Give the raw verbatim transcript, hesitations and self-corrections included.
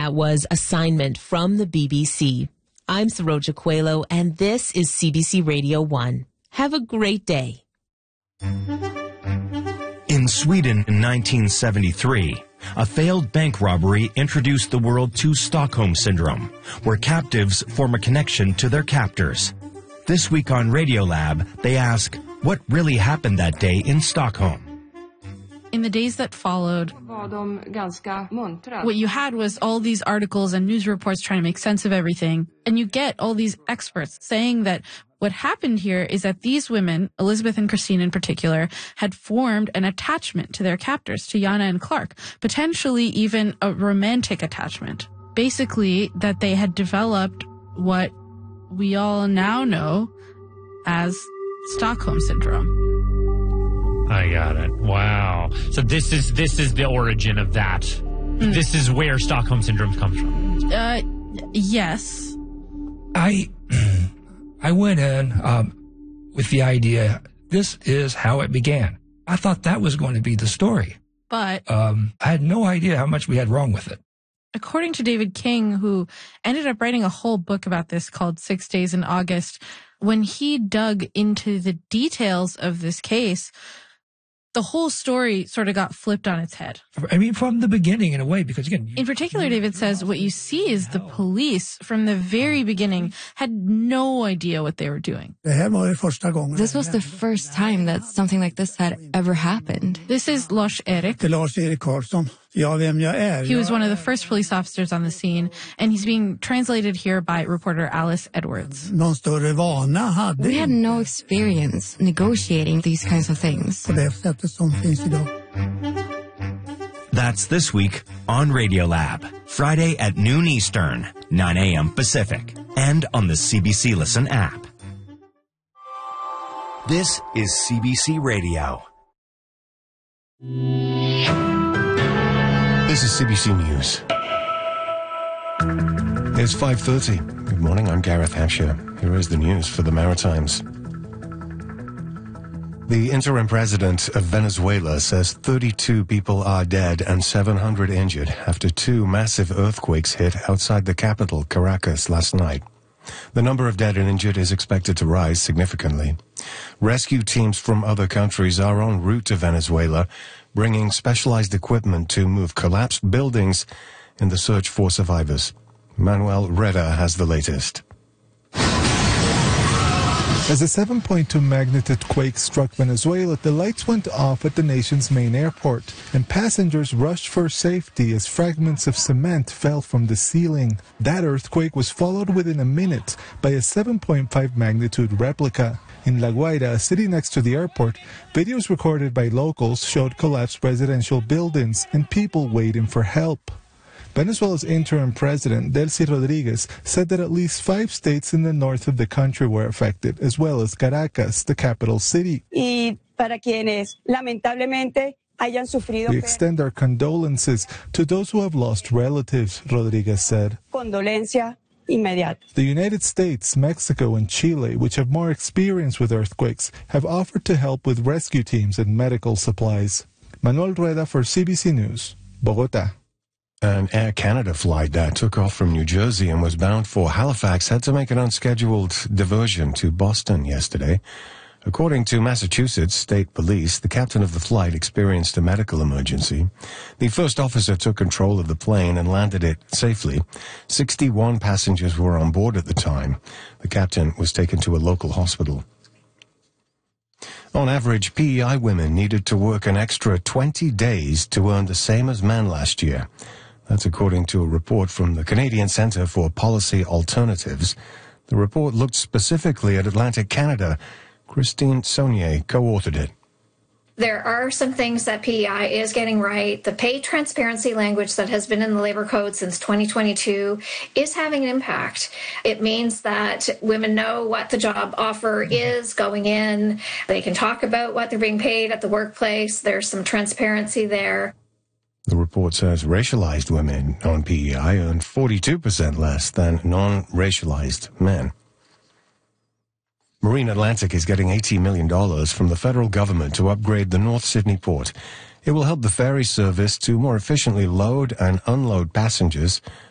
That was Assignment from the B B C. I'm Saroja Coelho, and this is C B C Radio one. Have a great day. In Sweden in nineteen seventy-three, a failed bank robbery introduced the world to Stockholm Syndrome, where captives form a connection to their captors. This week on Radiolab, they ask, what really happened that day in Stockholm? In the days that followed, what you had was all these articles and news reports trying to make sense of everything. And you get all these experts saying that what happened here is that these women, Elizabeth and Christine in particular, had formed an attachment to their captors, to Jana and Clark, potentially even a romantic attachment. Basically, that they had developed what we all now know as Stockholm Syndrome. I got it. Wow. So this is this is the origin of that. Mm. This is where Stockholm Syndrome comes from. Uh, yes. I I went in um, with the idea, this is how it began. I thought that was going to be the story. But um, I had no idea how much we had wrong with it. According to David King, who ended up writing a whole book about this called Six Days in August, when he dug into the details of this case, the whole story sort of got flipped on its head. I mean, from the beginning, in a way, because again... In particular, David says what you see is the police, from the very beginning, had no idea what they were doing. This was the first time that something like this had ever happened. This is Lars-Erik. He was one of the first police officers on the scene, and he's being translated here by reporter Alice Edwards. We had no experience negotiating these kinds of things. That's this week on Radiolab, Friday at noon Eastern, nine a.m. Pacific, and on the C B C Listen app. This is C B C Radio. This is C B C News. It's five thirty. Good morning, I'm Gareth Hampshire. Here is the news for the Maritimes. The interim president of Venezuela says thirty-two people are dead and seven hundred injured after two massive earthquakes hit outside the capital, Caracas, last night. The number of dead and injured is expected to rise significantly. Rescue teams from other countries are en route to Venezuela, bringing specialized equipment to move collapsed buildings in the search for survivors. Manuel Reda has the latest. As a seven point two magnitude quake struck Venezuela, the lights went off at the nation's main airport, and passengers rushed for safety as fragments of cement fell from the ceiling. That earthquake was followed within a minute by a seven point five magnitude replica. In La Guaira, a city next to the airport, videos recorded by locals showed collapsed residential buildings and people waiting for help. Venezuela's interim president, Delcy Rodriguez, said that at least five states in the north of the country were affected, as well as Caracas, the capital city. Y para quienes, lamentablemente, hayan sufrido. We extend our condolences to those who have lost relatives, Rodriguez said. Condolencia inmediata. The United States, Mexico, and Chile, which have more experience with earthquakes, have offered to help with rescue teams and medical supplies. Manuel Rueda for C B C News, Bogotá. An Air Canada flight that took off from New Jersey and was bound for Halifax had to make an unscheduled diversion to Boston yesterday. According to Massachusetts State Police, the captain of the flight experienced a medical emergency. The first officer took control of the plane and landed it safely. sixty-one passengers were on board at the time. The captain was taken to a local hospital. On average, P E I women needed to work an extra twenty days to earn the same as men last year. That's according to a report from the Canadian Centre for Policy Alternatives. The report looked specifically at Atlantic Canada. Christine Saunier co-authored it. There are some things that P E I is getting right. The pay transparency language that has been in the Labor Code since twenty twenty-two is having an impact. It means that women know what the job offer is going in. They can talk about what they're being paid at the workplace. There's some transparency there. The report says racialized women on P E I earn forty-two percent less than non-racialized men. Marine Atlantic is getting eighty million dollars from the federal government to upgrade the North Sydney port. It will help the ferry service to more efficiently load and unload passengers